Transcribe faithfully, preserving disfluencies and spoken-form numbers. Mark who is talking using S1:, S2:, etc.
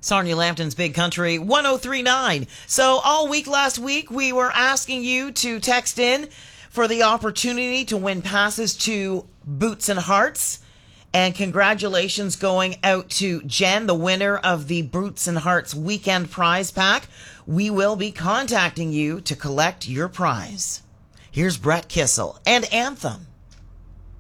S1: Sarnia Lambton's Big Country one oh three point nine. So all week last week, we were asking you to text in for the opportunity to win passes to Boots and Hearts. And congratulations going out to Jen, the winner of the Boots and Hearts Weekend Prize Pack. We will be contacting you to collect your prize. Here's Brett Kissel and Anthem.